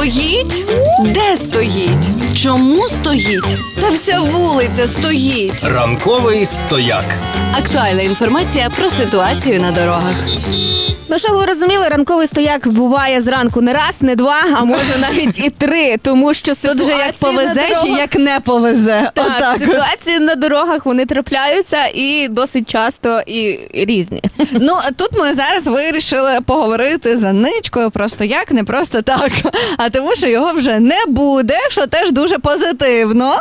Стоїть? Де стоїть? Чому стоїть? Та вся вулиця стоїть. Ранковий стояк. Актуальна інформація про ситуацію на дорогах. Ну, що ви розуміли, ранковий стояк буває зранку не раз, не два, а може навіть і три, тому що Тут ситуації вже як повезе на дорогах... чи як не повезе. Так, Отак. ситуації на дорогах, вони трапляються і досить часто і різні. Ну, тут ми зараз вирішили поговорити за Ничкою просто як, не просто так, а тому, що його вже не буде, що теж дуже позитивно.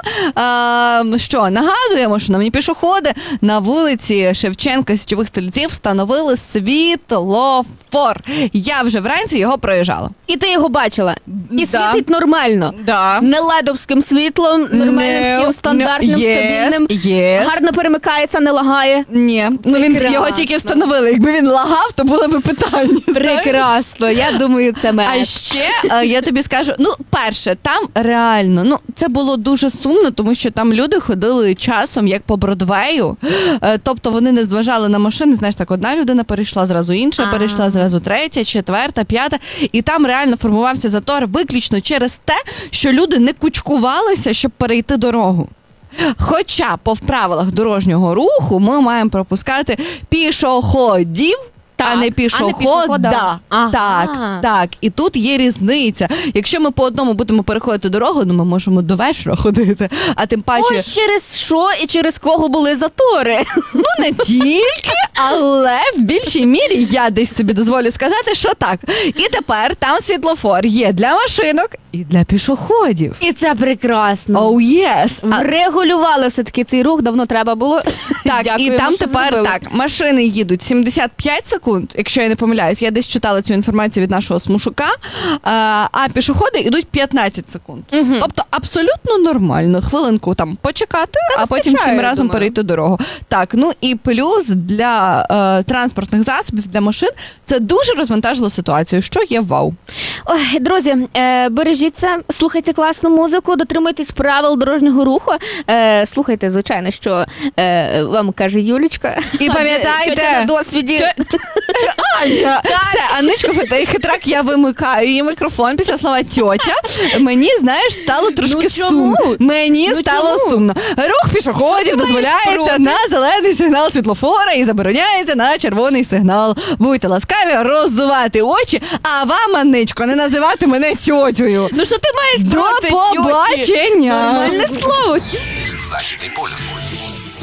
Що, нагадуємо, що на пішоходи на вулиці Шевченка Січових Стрільців встановили світлофор. Я вже вранці його проїжджала. І ти його бачила. І Да. світить нормально. Да. Не ледовським світлом, нормальним, таким стандартним, стабільним. Гарно перемикається, не лагає. Ні, ну він Прекрасно. його тільки встановили. Якби він лагав, то було б питання. знаєш? Прекрасно, я думаю, це мед. А ще я тобі скажу, ну, перше, там реально, ну, це було дуже сумно, тому що там люди ходили часом, як по Бродвею, тобто вони не зважали на машини, знаєш, так, одна людина перейшла, зразу інша, перейшла зразу третя, четверта, п'ята, і там реально формувався затор виключно через те, що люди не кучкувалися, щоб перейти дорогу. Хоча по правилах дорожнього руху ми маємо пропускати пішоходів, а не пішохода. Ага. Так. І тут є різниця. Якщо ми по одному будемо переходити дорогу, ну ми можемо до вечора ходити, а тим паче... Ось через що і через кого були затори. Ну, не тільки, але в більшій мірі я десь собі дозволю сказати, що так. І тепер там світлофор є для машинок і для пішоходів. І це прекрасно. Oh, yes. Врегулювали все-таки цей рух, давно треба було. Так, Дякуємо, і там що тепер зробили. так, машини їдуть 75 секунд, якщо я не помиляюсь, я десь читала цю інформацію від нашого Смушука, а пішоходи йдуть 15 секунд. Тобто абсолютно нормально, хвилинку там почекати, а потім вистачає, всім я разом думаю. перейти дорогу. Так, ну і плюс для транспортних засобів, для машин, це дуже розвантажило ситуацію, що є вау. Ой, друзі, бережіться, слухайте класну музику, дотримуйтесь правил дорожнього руху. Слухайте, звичайно, що вам каже Юлічка. І пам'ятайте- Тьотя на досвіді. Аня! Все, Аничко, хитрак, я вимикаю її мікрофон після слова тьотя. Мені, знаєш, стало трошки Ну, чому? сумно. Мені Ну, стало чому? сумно. Рух пішоходів Що ти маєш дозволяється проти? на зелений сигнал світлофора і забороняється на червоний сигнал. Будьте ласкаві роззувати очі, а вам, Аничко, не називати мене тьотею. Ну що ти маєш До проти, тьоті? побачення! Нормальне слово. Західний полюс.